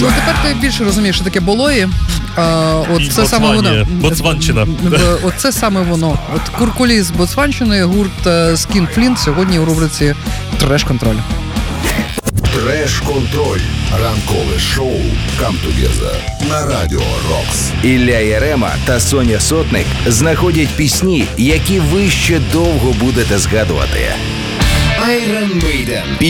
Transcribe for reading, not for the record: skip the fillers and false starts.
Ну, тепер ти більше розумієш, що таке болої. От це саме воно. Боцванщина. От це саме воно. От Куркулі з Боцванщини, гурт Skinflint сьогодні у рубриці «Треш-контроль». Треш-контроль. Ранкове шоу «Come Together» на Радіо Рокс. Ілля Ярема та Соня Сотник знаходять пісні, які ви ще довго будете згадувати. Iron Maiden.